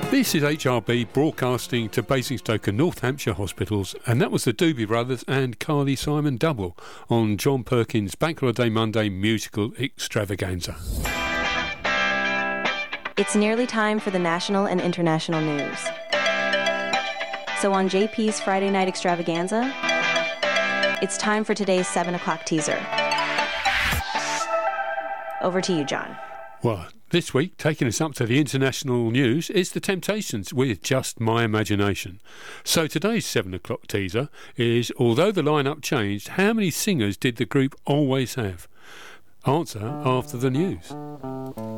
This is HRB broadcasting to Basingstoke and North Hampshire hospitals, and that was the Doobie Brothers and Carly Simon double on John Perkins' Bank Holiday Monday musical extravaganza. It's nearly time for the national and international news. So on JP's Friday Night Extravaganza, it's time for today's 7 o'clock teaser. Over to you, John. Well, this week, taking us up to the international news, is The Temptations with Just My Imagination. So today's 7 o'clock teaser is, although the lineup changed, how many singers did the group always have? Answer after the news.